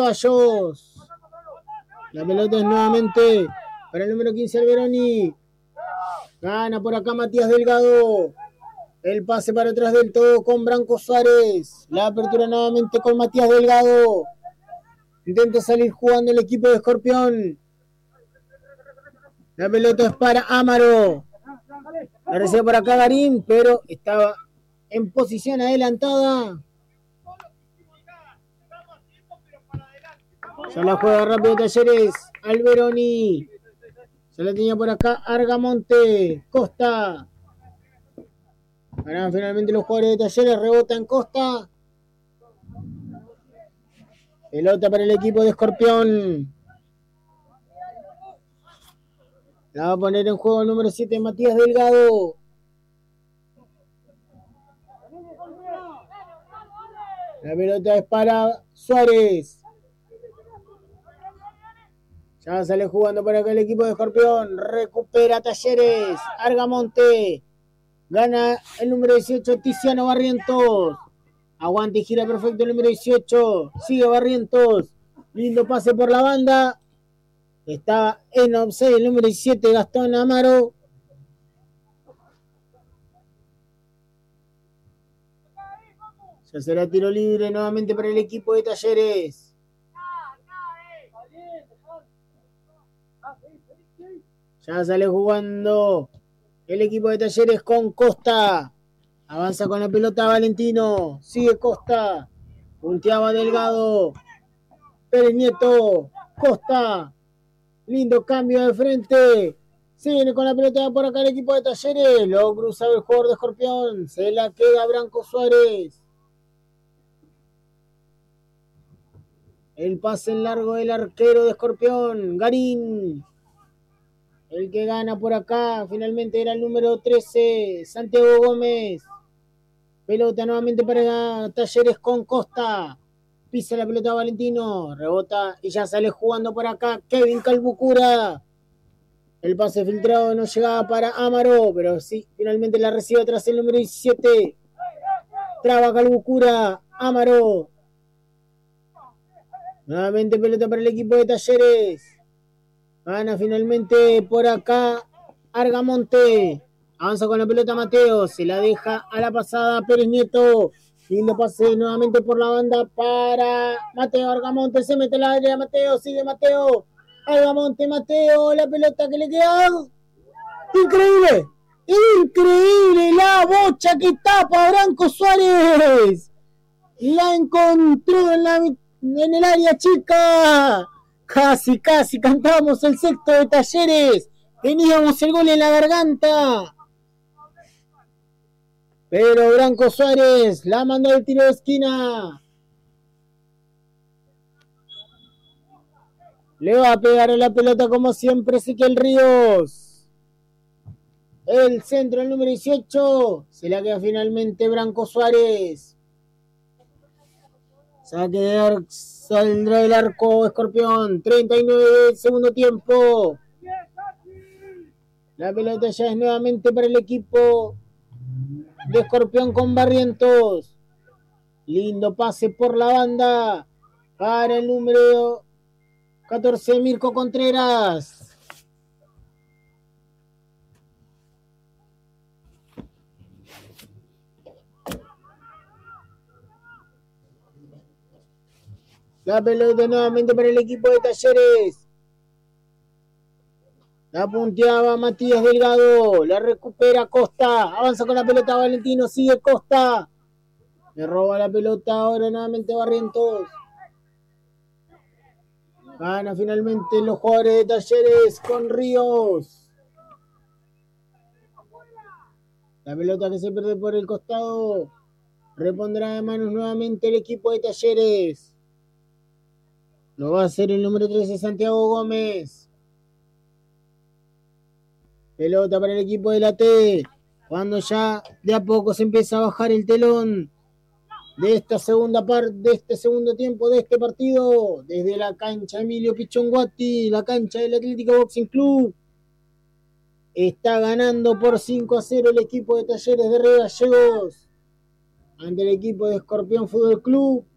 Ceballos. La pelota es nuevamente para el número 15, Alberoni. Gana por acá Matías Delgado. El pase para atrás del todo con Branco Suárez. La apertura nuevamente con Matías Delgado. Intenta salir jugando el equipo de Escorpión. La pelota es para Amaro. La recibe por acá Garín, pero estaba en posición adelantada. Ya la juega rápido Talleres. Alberoni. Se la tenía por acá Argamonte. Costa. Ganan finalmente los jugadores de Talleres. Rebota en Costa. Pelota para el equipo de Escorpión. La va a poner en juego el número 7, Matías Delgado. La pelota es para Suárez. Ya sale jugando para acá el equipo de Escorpión. Recupera Talleres. Argamonte. Gana el número 18, Tiziano Barrientos. Aguanta y gira perfecto el número 18. Sigue Barrientos. Lindo pase por la banda. Está en offside el número 17, Gastón Amaro. Ya será tiro libre nuevamente para el equipo de Talleres. Ya sale jugando el equipo de Talleres con Costa. Avanza con la pelota Valentino. Sigue Costa. Punteaba Delgado. Pérez Nieto. Costa. Lindo cambio de frente. Se viene con la pelota por acá el equipo de Talleres. Lo cruza el jugador de Escorpión. Se la queda Branco Suárez. El pase en largo del arquero de Escorpión. Garín. El que gana por acá finalmente era el número 13. Santiago Gómez. Pelota nuevamente para Talleres con Costa. Pisa la pelota Valentino. Rebota y ya sale jugando por acá Kevin Calbucura. El pase filtrado no llegaba para Amaro, pero sí, finalmente la recibe tras el número 17. Traba Calbucura. Amaro. Nuevamente pelota para el equipo de Talleres. Gana finalmente por acá Argamonte. Avanza con la pelota Mateo. Se la deja a la pasada Pérez Nieto. Lindo pase nuevamente por la banda para Mateo Argamonte. Se mete la área Mateo. Sigue Mateo. Argamonte, Mateo. La pelota que le queda. Increíble. Increíble la bocha que tapa Branco Suárez. La encontró en el área chica. Casi cantamos el sexto de Talleres. Teníamos el gol en la garganta. Pero Branco Suárez la mandó al tiro de esquina. Le va a pegar a la pelota como siempre Ezequiel Ríos. El centro, el número 18. Se la queda finalmente Branco Suárez. Saldrá del arco Escorpión. 39 del segundo tiempo. La pelota ya es nuevamente para el equipo de Escorpión con Barrientos. Lindo pase por la banda para el número 14, Mirko Contreras. La pelota nuevamente para el equipo de Talleres. La punteaba Matías Delgado. La recupera Costa. Avanza con la pelota Valentino. Sigue Costa. Le roba la pelota ahora nuevamente Barrientos. Gana finalmente los jugadores de Talleres con Ríos. La pelota que se pierde por el costado. Repondrá de manos nuevamente el equipo de Talleres. Lo va a hacer el número 13, Santiago Gómez. Pelota para el equipo de la T. Cuando ya de a poco se empieza a bajar el telón de esta segunda parte, de este segundo tiempo de este partido, desde la cancha Emilio Pichonguati, la cancha del Atlético Boxing Club. Está ganando por 5-0 el equipo de Talleres de Río Gallegos ante el equipo de Escorpión Fútbol Club.